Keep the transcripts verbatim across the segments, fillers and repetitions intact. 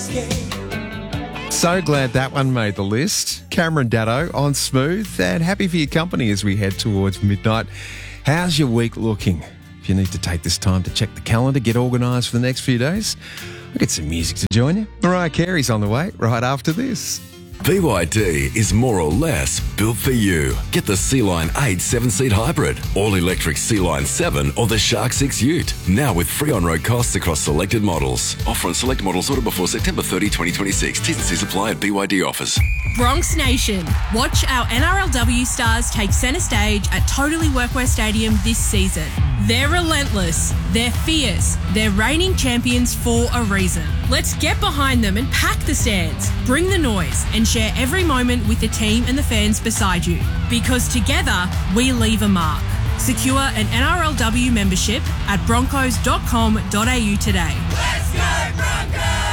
So glad that one made the list. Cameron Daddo on Smooth, and happy for your company as we head towards midnight. How's your week looking? If you need to take this time to check the calendar, get organised for the next few days, I'll get some music to join you. Mariah Carey's on the way right after this. B Y D is more or less built for you. Get the Sea-Line eight seven-seat hybrid, all-electric Sea-Line seven or the Shark six Ute. Now with free on-road costs across selected models. Offer on select models ordered before September thirtieth, twenty twenty-six. T's and C's apply at B Y D offers. Bronx Nation. Watch our N R L W stars take centre stage at Totally Workwear Stadium this season. They're relentless, they're fierce, they're reigning champions for a reason. Let's get behind them and pack the stands, bring the noise and share every moment with the team and the fans beside you. Because together, we leave a mark. Secure an N R L W membership at broncos dot com dot a u today. Let's go Broncos!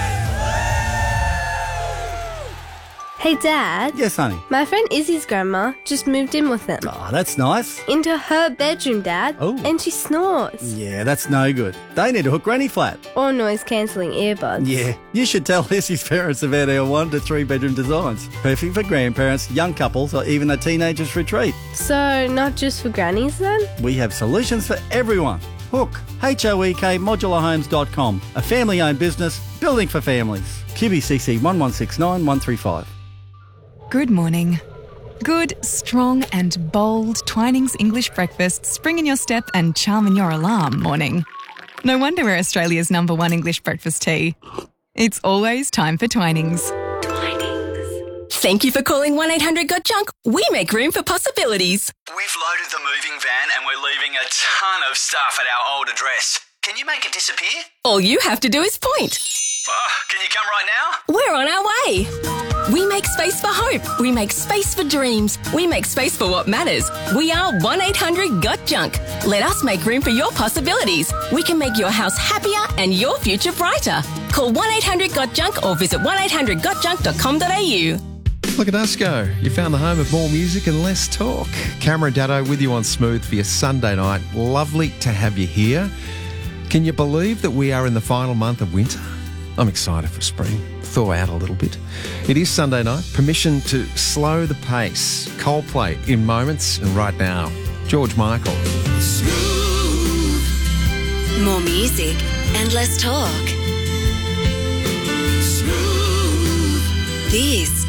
Hey Dad. Yes, honey. My friend Izzy's grandma just moved in with them. Oh, that's nice. Into her bedroom, Dad. Oh. And she snores. Yeah, that's no good. They need to hook Granny flat. Or noise-cancelling earbuds. Yeah, you should tell Izzy's parents about our one to three bedroom designs. Perfect for grandparents, young couples, or even a teenager's retreat. So, not just for grannies then? We have solutions for everyone. Hook, H O E K modular homes dot com. A family-owned business, building for families. Q B C C one one six nine one three five. Good morning. Good, strong and bold Twinings English breakfast spring in your step and charm in your alarm morning. No wonder we're Australia's number one English breakfast tea. It's always time for Twinings. Twinings. Thank you for calling one eight hundred got junk. We make room for possibilities. We've loaded the moving van and we're leaving a ton of stuff at our old address. Can you make it disappear? All you have to do is point. Oh, can you come right now? We're on our way. We make space for hope. We make space for dreams. We make space for what matters. We are one eight hundred got junk. Let us make room for your possibilities. We can make your house happier and your future brighter. Call one eight hundred got junk or visit one eight hundred got junk dot com dot a u. Look at us go. You found the home of more music and less talk. Cameron Daddo with you on Smooth for your Sunday night. Lovely to have you here. Can you believe that we are in the final month of winter? I'm excited for spring. Thaw out a little bit. It is Sunday night. Permission to slow the pace. Coldplay in moments and right now. George Michael. Smooth. More music and less talk. Smooth. This